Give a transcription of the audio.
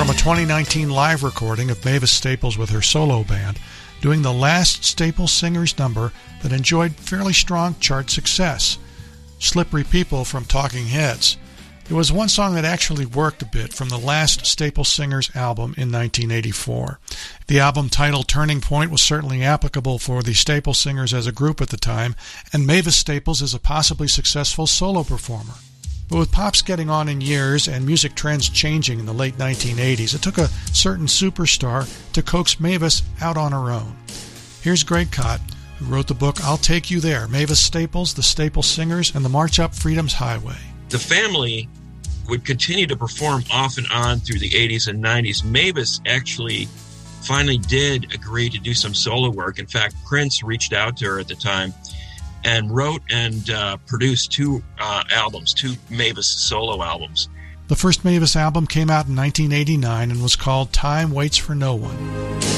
from a 2019 live recording of Mavis Staples with her solo band, doing the last Staples Singers number that enjoyed fairly strong chart success, Slippery People from Talking Heads. It was one song that actually worked a bit from the last Staples Singers album in 1984. The album title Turning Point was certainly applicable for the Staples Singers as a group at the time, and Mavis Staples is a possibly successful solo performer. But with pops getting on in years and music trends changing in the late 1980s, it took a certain superstar to coax Mavis out on her own. Here's Greg Kot, who wrote the book I'll Take You There, Mavis Staples, the Staples Singers, and the March Up Freedom's Highway. The family would continue to perform off and on through the 80s and 90s. Mavis actually finally did agree to do some solo work. In fact, Prince reached out to her at the time and wrote and produced two Mavis solo albums. The first Mavis album came out in 1989 and was called Time Waits for No One.